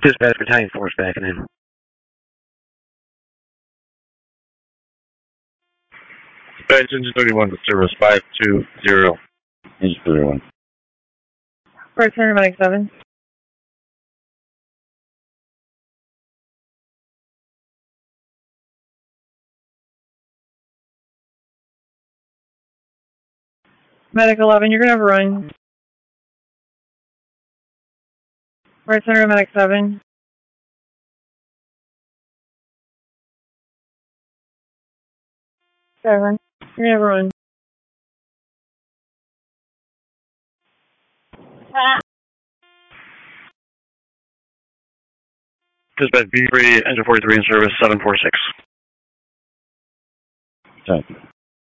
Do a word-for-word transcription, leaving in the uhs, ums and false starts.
Dispatch Battalion Force backing in. Dispatch Engine thirty-one to service five two zero. Engine thirty-one. First Paramedic seven. Medic eleven, you're going to have a run. Right Center Medic seven. seven. You're going to have a run. Dispatch B three, Engine forty-three in service, seven four six. Thank you.